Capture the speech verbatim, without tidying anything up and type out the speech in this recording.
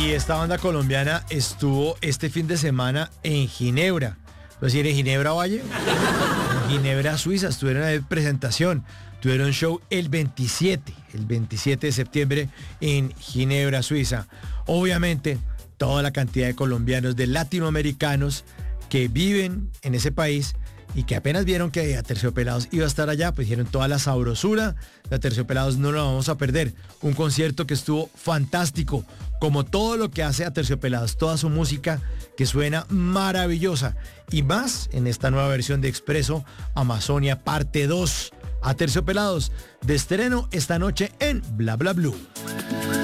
Y esta banda colombiana estuvo este fin de semana en Ginebra. ¿Es decir, en Ginebra Valle? En Ginebra, Suiza. Estuvieron en presentación. Tuvieron show el veintisiete, el veintisiete de septiembre en Ginebra, Suiza. Obviamente, toda la cantidad de colombianos, de latinoamericanos que viven en ese país y que apenas vieron que Aterciopelados iba a estar allá, pues dijeron toda la sabrosura de Aterciopelados, no lo vamos a perder. Un concierto que estuvo fantástico, como todo lo que hace Aterciopelados, toda su música que suena maravillosa. Y más en esta nueva versión de Expreso Amazonia parte dos. Aterciopelados, de estreno esta noche en Bla Bla Blue.